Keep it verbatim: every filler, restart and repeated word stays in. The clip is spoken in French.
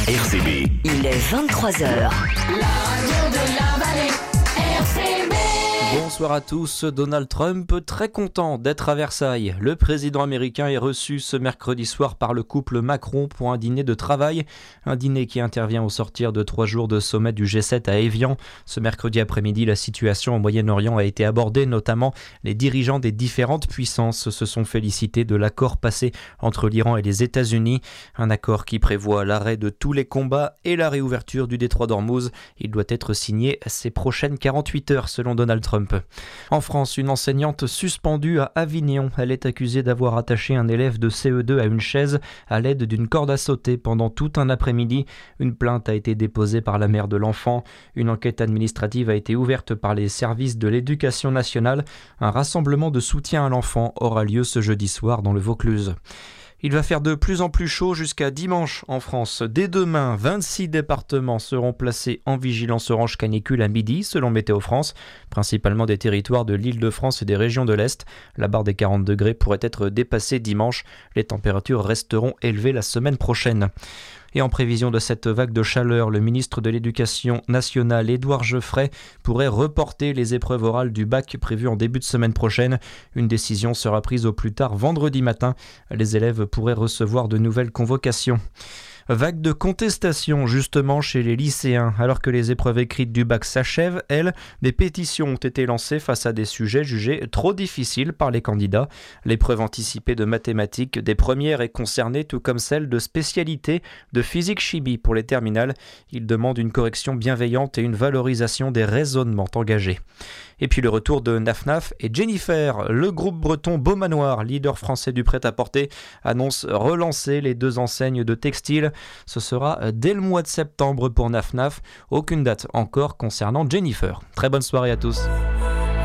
R C B. Il est vingt-trois heures. La radio de la vallée, R C B. Bonsoir à tous. Donald Trump, très content d'être à Versailles. Le président américain est reçu ce mercredi soir par le couple Macron pour un dîner de travail. Un dîner qui intervient au sortir de trois jours de sommet du G sept à Évian. Ce mercredi après-midi, la situation au Moyen-Orient a été abordée, notamment les dirigeants des différentes puissances se sont félicités de l'accord passé entre l'Iran et les États-Unis. Un accord qui prévoit l'arrêt de tous les combats et la réouverture du détroit d'Ormuz. Il doit être signé ces prochaines quarante-huit heures selon Donald Trump. En France, une enseignante suspendue à Avignon. Elle est accusée d'avoir attaché un élève de C E deux à une chaise à l'aide d'une corde à sauter pendant tout un après-midi. Une plainte a été déposée par la mère de l'enfant. Une enquête administrative a été ouverte par les services de l'éducation nationale. Un rassemblement de soutien à l'enfant aura lieu ce jeudi soir dans le Vaucluse. Il va faire de plus en plus chaud jusqu'à dimanche en France. Dès demain, vingt-six départements seront placés en vigilance orange canicule à midi, selon Météo France, principalement des territoires de l'Île-de-France et des régions de l'Est. La barre des quarante degrés pourrait être dépassée dimanche. Les températures resteront élevées la semaine prochaine. Et en prévision de cette vague de chaleur, le ministre de l'Éducation nationale, Édouard Geoffrey, pourrait reporter les épreuves orales du bac prévues en début de semaine prochaine. Une décision sera prise au plus tard vendredi matin. Les élèves pourraient recevoir de nouvelles convocations. Vague de contestation justement chez les lycéens. Alors que les épreuves écrites du bac s'achèvent, elles, des pétitions ont été lancées face à des sujets jugés trop difficiles par les candidats. L'épreuve anticipée de mathématiques des premières est concernée, tout comme celle de spécialité de physique-chimie pour les terminales. Ils demandent une correction bienveillante et une valorisation des raisonnements engagés. Et puis le retour de Naf Naf et Jennifer. Le groupe breton Beaumanoir, leader français du prêt-à-porter, annonce relancer les deux enseignes de textile. Ce sera dès le mois de septembre pour Naf Naf. Aucune date encore concernant Jennifer. Très bonne soirée à tous.